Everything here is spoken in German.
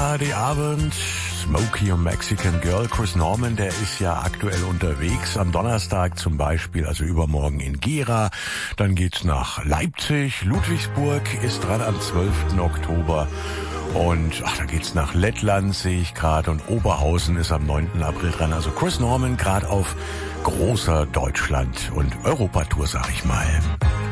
ARD-Abend, Smokey und Mexican Girl. Chris Norman, der ist ja aktuell unterwegs. Am Donnerstag zum Beispiel, also übermorgen in Gera. Dann geht's nach Leipzig. Ludwigsburg ist dran am 12. Oktober. Und da geht's nach Lettland, sehe ich gerade. Und Oberhausen ist am 9. April dran. Also Chris Norman gerade auf großer Deutschland- und Europatour, sag ich mal.